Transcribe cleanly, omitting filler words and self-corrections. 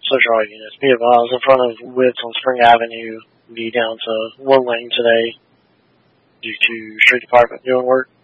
social audio units. Be advised, in front of Wits on Spring Avenue, be down to one lane today due to street department doing work.